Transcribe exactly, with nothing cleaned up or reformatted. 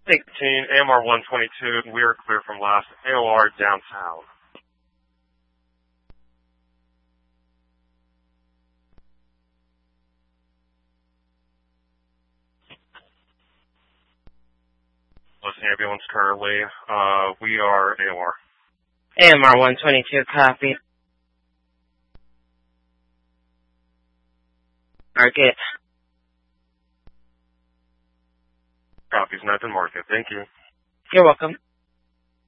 eighteen, A M R one twenty-two, we are clear from last A O R downtown. Listen, ambulance currently, uh, we are A O R. A M R one twenty-two, copy. Market. Copies, nothing market. Thank you. You're welcome.